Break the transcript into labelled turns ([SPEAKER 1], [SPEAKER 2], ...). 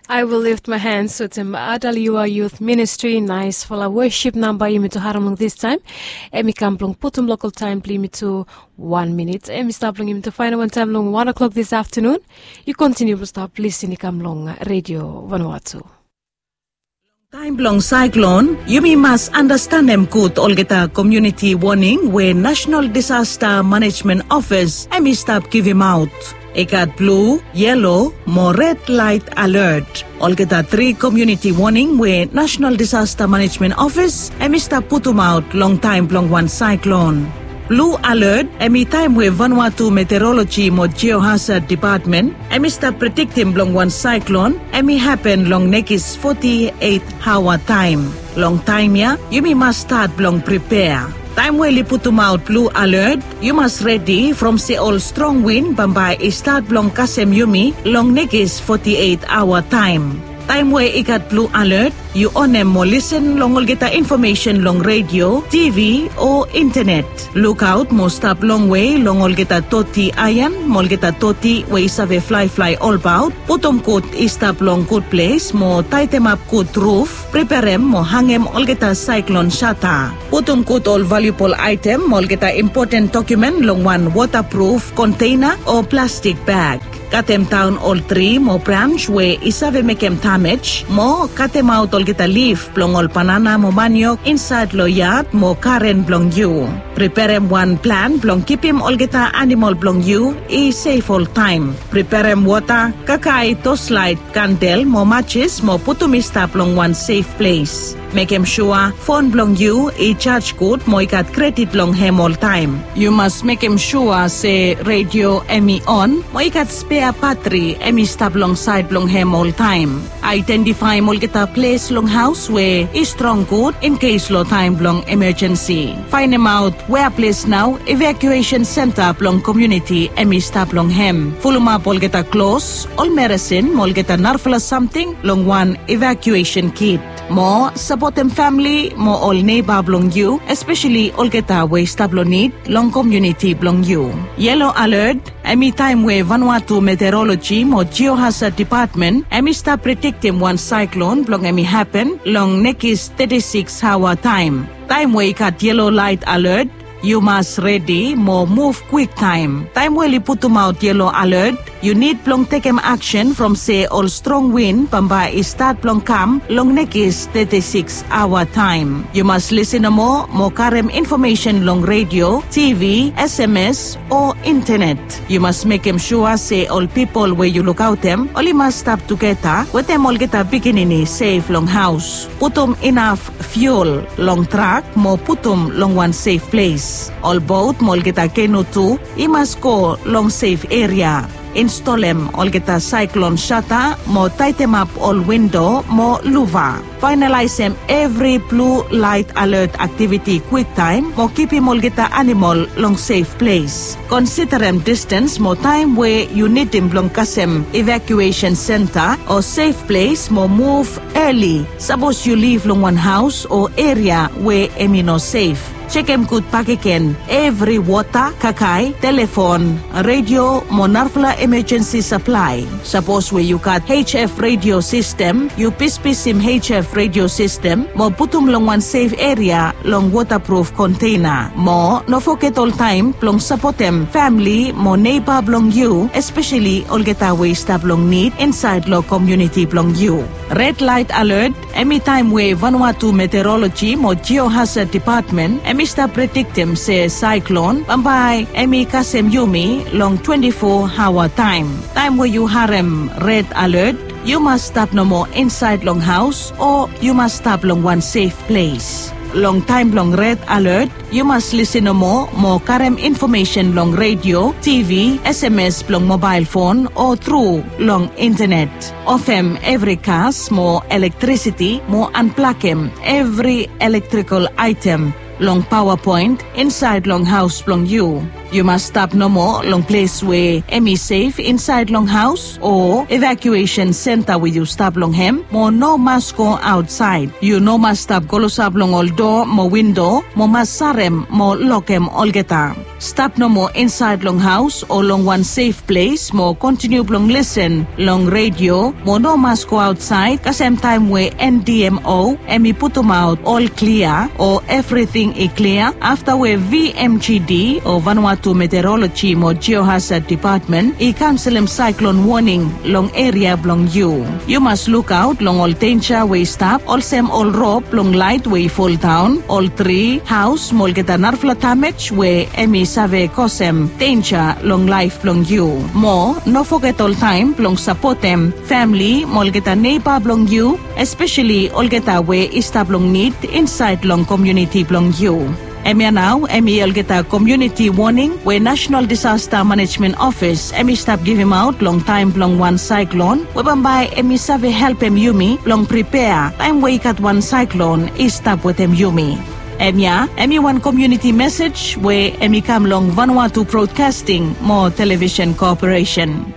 [SPEAKER 1] I will lift my hands to Tim Adaliwa Youth Ministry. Nice for our worship number. You me to Haramung this time. Emi kamplong putum local time. Play me to 1 minute. Emi staplong him to final one time long 1 o'clock this afternoon. You continue to stop listening kamlong Radio Vanuatu.
[SPEAKER 2] Time long cyclone, you must understand them good Olgeta community warning where National Disaster Management Office emi stop give him out. Ekat blue, yellow, more red light alert. Olgeta 3 community warning where National Disaster Management Office emi stop put him out long time long one cyclone. Blue alert, emi time where Vanuatu Meteorology mo Geohazard Department, emi start predicting long one cyclone, emi happen long next 48-hour time. Long time ya, you must start long prepare. Time where you put them out blue alert, you must ready from say all strong wind bambay start long kasem yumi long next 48-hour time. Time where you got blue alert, you on them more listen long will get the information long radio, TV or internet. Look out more stop long way long will get a toti iron, more get a toti where is have a fly all about. Put them good is stop long good place, more tight them up good roof, prepare them more hang them all get a cyclone shutter. Put them good all valuable item, more get a important document long one waterproof container or plastic bag. Cut them down all 3 more branch where isave make them damage. More cut them out all get a leaf blong all banana mo manioc inside lo yard more current blong you. Prepare them one plan blong keep him all get a animal blong you is safe all time. Prepare them water, kakai, torchlight, candle, more matches, more put to me stop long one safe place. Make him sure phone blong you charge good mo ikat credit long him all time. You must make him sure say radio emi on mo ikat spare battery emi stop long side long him all time. Identify mo get a place long house where is strong good in case low time long emergency. Find him out where place now evacuation center long community emi stop long him. Full up all get a clothes all medicine mo get a narfla something long one evacuation kit. More support them family, more all neighbor belong you, especially all get a way stablo need, long community belong you. Yellow alert, any time where Vanuatu Meteorology more Geohazard Department, emi start predicting one cyclone belong emi happen, long next 36-hour time. Time where you got yellow light alert, you must ready more move quick time. Time where you put them out yellow alert, you need plong take action from say all strong wind bambay start plong come long next 36-hour time. You must listen to more karem information long radio, TV, SMS or internet. You must make them sure say all people where you look out them only must stop together with them all get a beginning safe long house. Put them enough fuel long truck more put them long one safe place. All boat more get a canoe too, you must go long safe area. Install them all get a cyclone shutter, more tight them up all window, more louver. Finalize them every blue light alert activity quick time, more keep him all get a animal long safe place. Consider them distance, more time where you need him long kasem evacuation center or safe place, more move early. Suppose you live long one house or area where emi no safe. Check him good pack again. Every water, kakai, telephone, radio, monarfla emergency supply. Suppose where you got HF radio system, you piece him HF radio system, mo putum long one safe area, long waterproof container. Mo, no forget all time, long support them, family, mo neighbor belong you, especially all get away stop long need inside lo community belong you. Red light alert, any time where Vanuatu Meteorology mo Geohazard Department, Mr. predict him say cyclone bambay emi kasem yumi long 24-hour time. Time where you harem red alert, you must stop no more inside long house or you must stop long one safe place. Long time long red alert, you must listen no more karem information long radio, TV, SMS long mobile phone or through long internet. Of them every cars more electricity, more unplug him every electrical item long power point inside long house long you. You must stop no more long place where emi safe inside long house or evacuation center where you stop long hem. Mo no must go outside. You no must stop golosab long all door mo window mo masarem mo lokem olgeta. Stop no more inside long house or long one safe place. Mo continue long listen long radio. Mo no must go outside. Kasem time where NDMO emi put them out all clear or everything is clear after where VMGD or Vanuatu Meteorology mo Geohazard Department I cancel them cyclone warning long area long you. You must look out long all danger way stop all sem all rope long light way fall down all tree house mol geta narfla damage where emi save kosem danger long life long you. More no forget all time long support them family mol geta neighbor long you especially all geta where istab long need inside long community long you. Emi now, emi geta community warning where National Disaster Management Office emi stop give him out long time long one cyclone. Webambai emi save help em yumi long prepare time wake at one cyclone is stop with em yumi. Emi one community message where emi come long Vanuatu Broadcasting more television corporation.